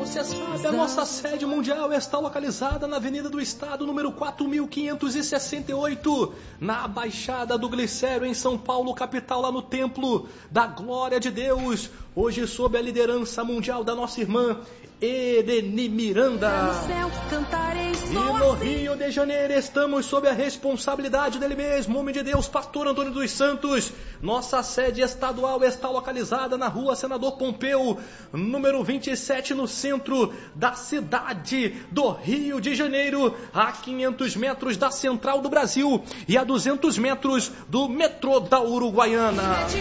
você sabe, a nossa sede mundial está localizada na Avenida do Estado, número 4568, na Baixada do Glicério, em São Paulo, capital, lá no Templo da Glória de Deus. Hoje, sob a liderança mundial da nossa irmã Ereni Miranda. E no Rio de Janeiro estamos sob a responsabilidade dele mesmo, homem de Deus, pastor Antônio dos Santos. Nossa sede estadual está localizada na Rua Senador Pompeu, número 27, no centro da cidade do Rio de Janeiro, a 500 metros da Central do Brasil e a 200 metros do metrô da Uruguaiana.